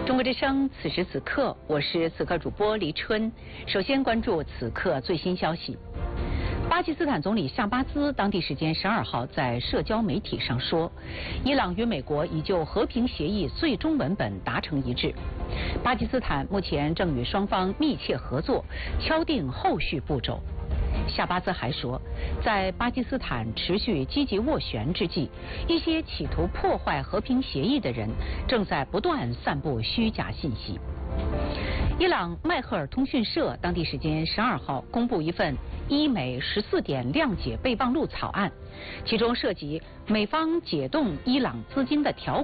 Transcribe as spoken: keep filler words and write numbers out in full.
中国之声，此时此刻，我是此刻主播黎春。首先关注此刻最新消息。巴基斯坦总理夏巴兹当地时间十二号在社交媒体上说，伊朗与美国已就和平协议最终文本达成一致。巴基斯坦目前正与双方密切合作，敲定后续步骤。夏巴兹还说，在巴基斯坦持续积极斡旋之际，一些企图破坏和平协议的人正在不断散布虚假信息。伊朗迈赫尔通讯社当地时间十二号公布一份伊美十四点谅解备忘录草案，其中涉及美方解冻伊朗资金的条款。